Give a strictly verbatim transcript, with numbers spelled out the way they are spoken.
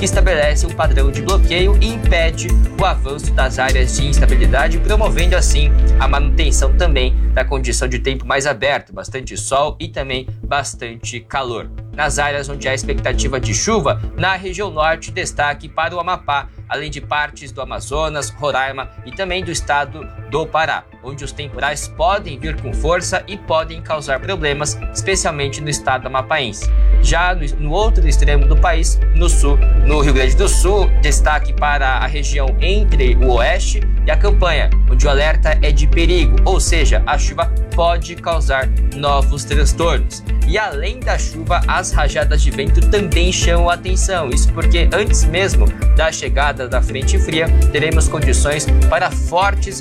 que estabelece um padrão de bloqueio e impede o avanço das áreas de instabilidade, promovendo assim a manutenção também da condição de tempo mais aberto, bastante sol e também bastante calor. Nas áreas onde há expectativa de chuva, na região norte, destaque para o Amapá, além de partes do Amazonas, Roraima e também do estado do Pará, onde os temporais podem vir com força e podem causar problemas, especialmente no estado amapaense. Já no, no outro extremo do país, no sul, no Rio Grande do Sul, destaque para a região entre o oeste e a campanha, onde o alerta é de perigo, ou seja, a chuva pode causar novos transtornos. E além da chuva, as rajadas de vento também chamam a atenção. Isso porque antes mesmo da chegada da frente fria, teremos condições para fortes